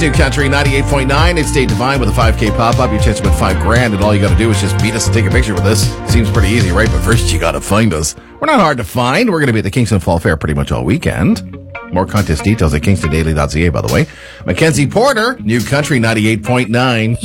New Country 98.9. It's Dave Devine with a 5K pop-up. Your chance to win $5,000, and all you got to do is just beat us and take a picture with us. Seems pretty easy, right? But first, you got to find us. We're not hard to find. We're going to be at the Kingston Fall Fair pretty much all weekend. More contest details at KingstonDaily.ca, by the way. Mackenzie Porter, New Country 98.9.